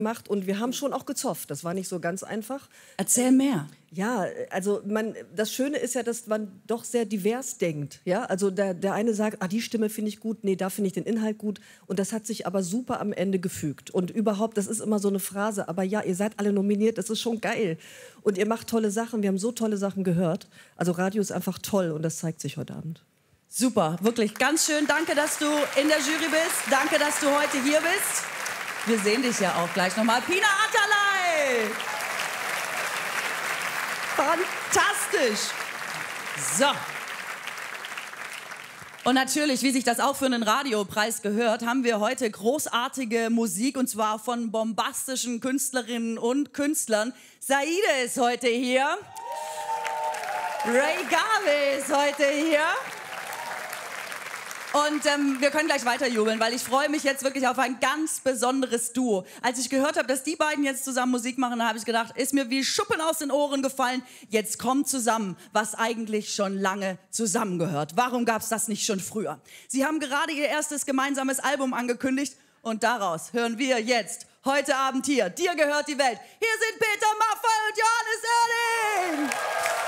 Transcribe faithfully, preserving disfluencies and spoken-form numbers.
gemacht und wir haben schon auch gezofft. Das war nicht so ganz einfach. Erzähl mehr. Ja, also man, das Schöne ist ja, dass man doch sehr divers denkt. Ja? Also der, der eine sagt, ah, die Stimme finde ich gut, nee, da finde ich den Inhalt gut. Und das hat sich aber super am Ende gefügt. Und überhaupt, das ist immer so eine Phrase, aber ja, ihr seid alle nominiert, das ist schon geil. Und ihr macht tolle Sachen, wir haben so tolle Sachen gehört. Also Radio ist einfach toll und das zeigt sich heute Abend. Super, wirklich ganz schön. Danke, dass du in der Jury bist. Danke, dass du heute hier bist. Wir sehen dich ja auch gleich nochmal. Pina Atalay! Fantastisch! So. Und natürlich, wie sich das auch für einen Radiopreis gehört, haben wir heute großartige Musik, und zwar von bombastischen Künstlerinnen und Künstlern. Saide ist heute hier. Ray Garvey ist heute hier. Und ähm, wir können gleich weiter jubeln, weil ich freue mich jetzt wirklich auf ein ganz besonderes Duo. Als ich gehört habe, dass die beiden jetzt zusammen Musik machen, habe ich gedacht, ist mir wie Schuppen aus den Ohren gefallen. Jetzt kommt zusammen, was eigentlich schon lange zusammengehört. Warum gab es das nicht schon früher? Sie haben gerade ihr erstes gemeinsames Album angekündigt und daraus hören wir jetzt heute Abend hier. Dir gehört die Welt. Hier sind Peter Maffay und Johannes Oerding.